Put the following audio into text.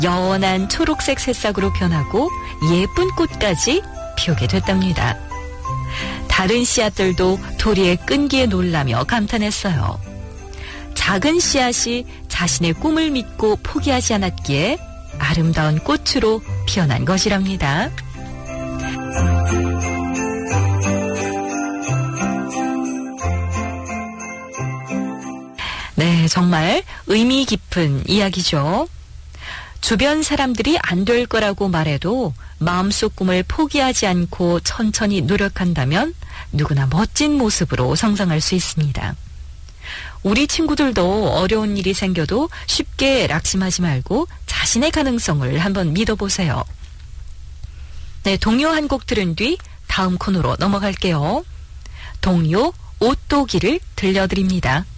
연한 초록색 새싹으로 변하고 예쁜 꽃까지 피우게 됐답니다. 다른 씨앗들도 도리의 끈기에 놀라며 감탄했어요. 작은 씨앗이 자신의 꿈을 믿고 포기하지 않았기에 아름다운 꽃으로 피어난 것이랍니다. 네, 정말 의미 깊은 이야기죠. 주변 사람들이 안 될 거라고 말해도 마음속 꿈을 포기하지 않고 천천히 노력한다면 누구나 멋진 모습으로 성장할 수 있습니다. 우리 친구들도 어려운 일이 생겨도 쉽게 낙심하지 말고 자신의 가능성을 한번 믿어보세요. 네, 동요 한 곡 들은 뒤 다음 코너로 넘어갈게요. 동요 오또기를 들려드립니다.